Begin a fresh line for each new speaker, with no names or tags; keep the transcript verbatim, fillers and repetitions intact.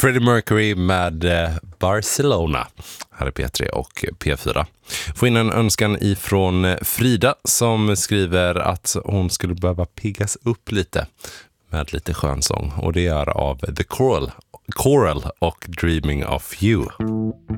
Freddie Mercury med eh, Barcelona. Här är P tre och P fyra. Får in en önskan ifrån Frida som skriver att hon skulle behöva piggas upp lite med lite skönsång. Och det är av The Coral, Coral och Dreaming of You.